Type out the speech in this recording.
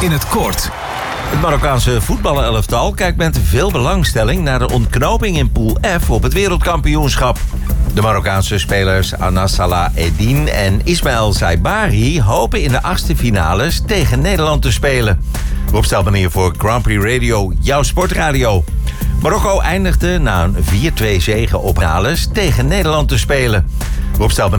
in het kort. Het Marokkaanse voetballerelftal kijkt met veel belangstelling naar de ontknoping in Pool F op het wereldkampioenschap. De Marokkaanse spelers Anas Salah Eddin en Ismaël Saibari hopen in de achtste finales tegen Nederland te spelen. Rob Stelman hier voor Grand Prix Radio, jouw sportradio. Marokko eindigde na een 4-2 zege op finales tegen Nederland te spelen. Rob Stelman